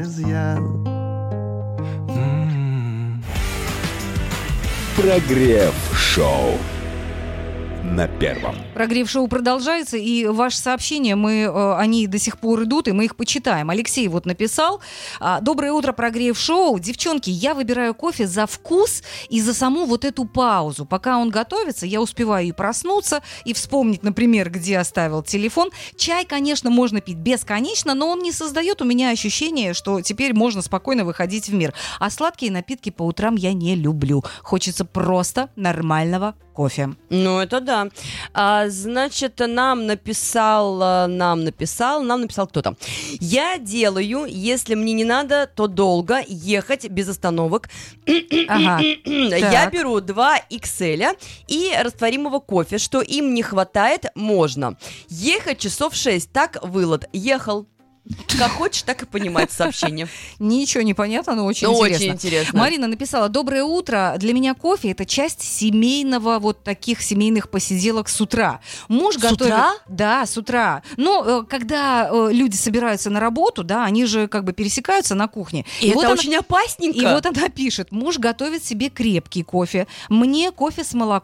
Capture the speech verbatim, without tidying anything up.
изъян. Прогрев-шоу на первом. Прогрев-шоу продолжается, и ваши сообщения, мы, э, они до сих пор идут, и мы их почитаем. Алексей вот написал: «Доброе утро, Прогрев-шоу. Девчонки, я выбираю кофе за вкус и за саму вот эту паузу. Пока он готовится, я успеваю и проснуться, и вспомнить, например, где оставил телефон. Чай, конечно, можно пить бесконечно, но он не создает у меня ощущения, что теперь можно спокойно выходить в мир. А сладкие напитки по утрам я не люблю. Хочется просто нормального кофе». Ну, это да. А, значит, нам написал, нам написал, нам написал кто-то. Я делаю, если мне не надо, то долго ехать без остановок. Ага. Я беру два икс эль и растворимого кофе, что им не хватает, можно. Ехать часов шесть, так вылад. Ехал. Как хочешь, так и понимать сообщение. Ничего не понятно, но очень но интересно. очень интересно. Марина написала: «Доброе утро. Для меня кофе – это часть семейного, вот таких семейных посиделок с утра. Муж С готовит... утра? Да, с утра. Но э, когда э, люди собираются на работу, да, они же как бы пересекаются на кухне. И, и вот это она... очень опасненько. И вот она пишет: муж готовит себе крепкий кофе. Мне кофе с молоком